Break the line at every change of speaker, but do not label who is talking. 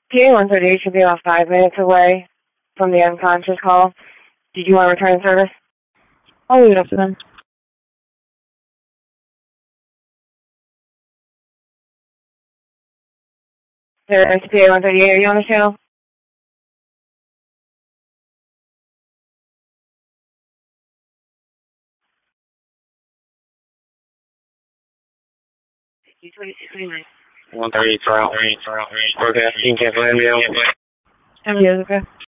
PA-138 should be about 5 minutes away from the unconscious call. Did you want to return service?
I'll leave it up to them.
There's PA-138. Are you on the channel?
U-2629. 138, broadcasting, cancel MBO.
MBO, okay.